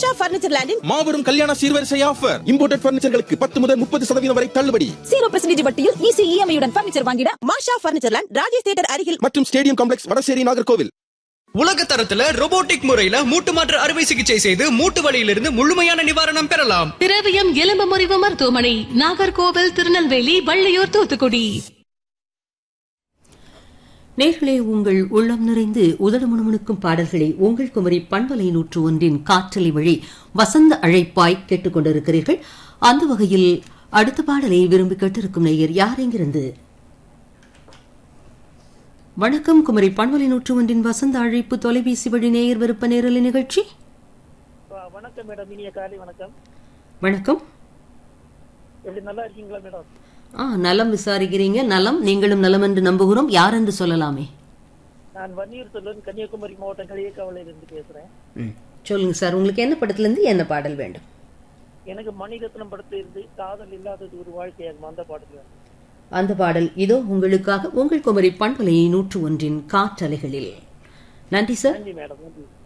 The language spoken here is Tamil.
மாஷா பர்னிச்சர் லேண்டின் மாபெரும் கல்யாண சீர்வரிசை ஆஃபர். இம்போர்ட்டட் பர்னிச்சர்களுக்கு 10 முதல் 30% வரை தள்ளுபடி. 0% வட்டியில் ஈஸி இஎம்ஐ உடன் பர்னிச்சர் வாங்கிட மாஷா பர்னிச்சர் லேண்ட், ராஜேஷ் தியேட்டர் அருகில் மற்றும் ஸ்டேடியம் காம்ப்ளெக்ஸ், வடசேரி, நாகர்கோவில். உலக தரத்துல ரோபோட்டிக் முறையில மூட்டு மாற்று அறுவை சிகிச்சை செய்து மூட்டு வலியிலிருந்து முழுமையான நிவாரணம் பெறலாம். திரவியம் எலும்பு முறிவு மருத்துவமனை, நாகர்கோவில், திருநெல்வேலி, வள்ளியூர், தூத்துக்குடி. நேர்களே, உங்கள் உள்ளம் நிறைந்து உதடு முணுமுணுக்கும் பாடல்களை உங்கள் குமரி பண்பலை 101 காற்றலை வழி வசந்த அழைப்பாய் கேட்டுக் கொண்டிருக்கிறீர்கள். அந்த வகையில் அடுத்த பாடலை விரும்பி கேட்டிருக்கும் நேயர் யார் எங்கிருந்து? வணக்கம். குமரி பண்பலை 101 வசந்த அழைப்பு தொலைபேசி வழி நேயர் விருப்ப நேரலை நிகழ்ச்சி. வணக்கம் மேடம், இனிய காலை வணக்கம். வணக்கம். எப்படி நல்லா இருக்கீங்களா மேடம்? நலம் விசாரிக்கிறீங்க. நலம், நீங்களும் நலம் என்று நம்புகிறோம். யார் என்று சொல்லலாமே? நான் வன்னியூர் கன்னியாகுமரி மாவட்டம் களியக்காவலையிலிருந்து பேசுறேன். சொல்லுங்க சார், உங்களுக்கு என்ன படத்துல இருந்து என்ன பாடல் வேண்டும்? எனக்கு மணிரத்னம் படத்துல இருந்து காதல் இல்லாதது ஒரு வாழ்க்கையாகும் அந்த பாடல். அந்த பாடல் இதோ உங்களுக்காக உங்கள் குமரி பண்பலை 101 காற்றலைகளில். நன்றி சார். நன்றி மேடம், நன்றி.